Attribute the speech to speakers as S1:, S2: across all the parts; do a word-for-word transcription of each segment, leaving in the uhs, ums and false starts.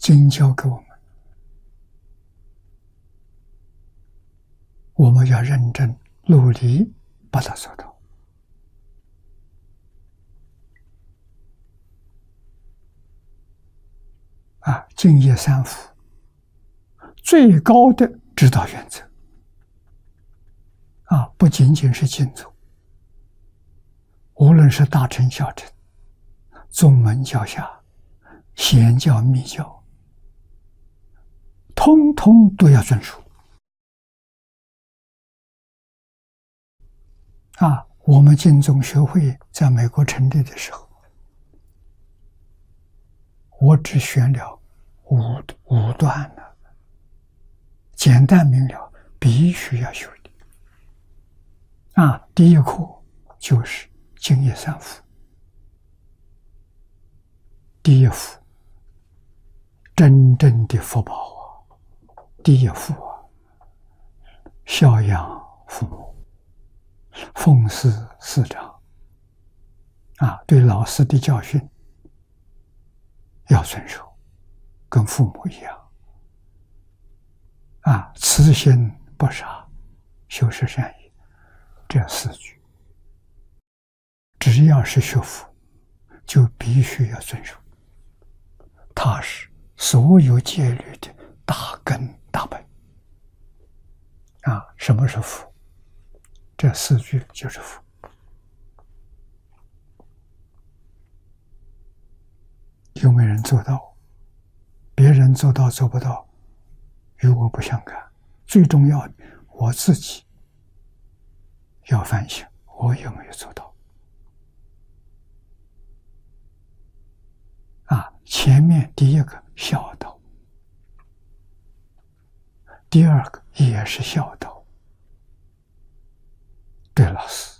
S1: 经教给我们，我们要认真努力把它做到。啊，敬业三福，最高的指导原则。啊，不仅仅是经宗，无论是大乘小乘、宗门教下、显教密教，通通都要遵守。啊，我们净宗学会在美国成立的时候，我只选了五五段了，简单明了，必须要修的。啊，第一课就是敬业三福。第一福，真正的福报啊！第一福啊，孝养父母，奉事师长。啊，对老师的教训要遵守，跟父母一样。啊，慈心不杀，修持善业。这四句，只要是学佛，就必须要遵守。它是所有戒律的大根大本。啊，什么是福？这四句就是福。有没有人做到？别人做到做不到，与我不相干。最重要的，我自己要反省，我有没有做到？啊，前面第一个孝道，第二个也是孝道，对老师。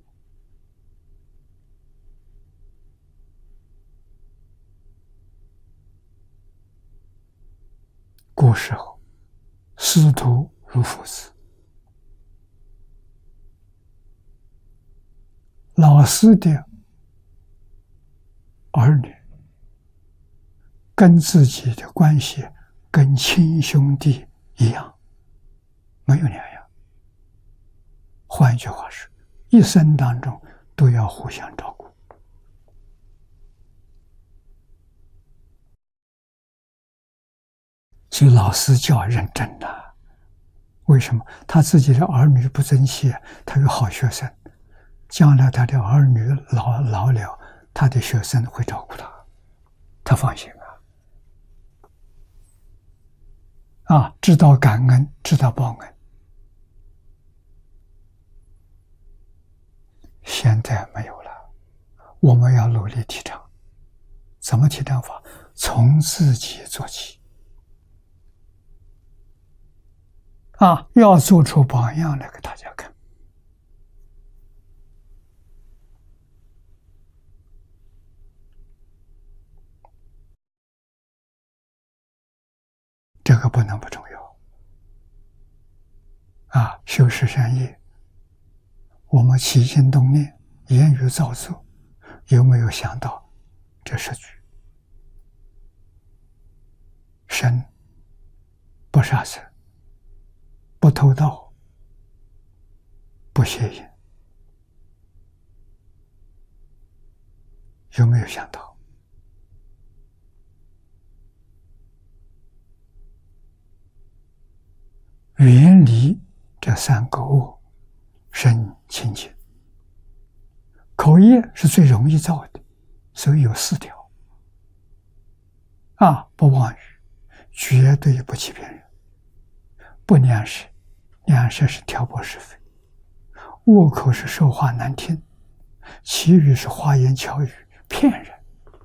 S1: 古时候，师徒如父子，老师的儿女跟自己的关系跟亲兄弟一样，没有两样。换一句话说，一生当中都要互相照顾。所以老师教认真的。为什么？他自己的儿女不争气，他有好学生，将来他的儿女老老了，他的学生会照顾他，他放心啊！啊，知道感恩，知道报恩。现在没有了，我们要努力提倡。怎么提倡法？从自己做起。啊，要做出榜样来给大家看。这个不能不重要。啊，修持善业，我们起心动念、言语造作，有没有想到这十句？身不杀生，不偷盗，不邪淫，有没有想到？远离这三个恶，身清净。口业是最容易造的，所以有四条。啊，不妄语，绝对不欺骗人；不两舌，两舌是挑拨是非；恶口是说话难听；绮语是花言巧语，骗人。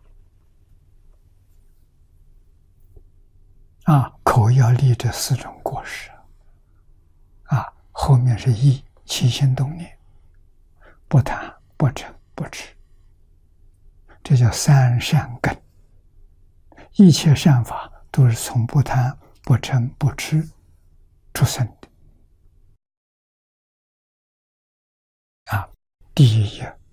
S1: 啊，口要立这四种过失。啊，后面是意，起心动念，不谈、不嗔、不痴，这叫三善根。一切善法都是从不贪、不嗔、不痴出生的。啊，第一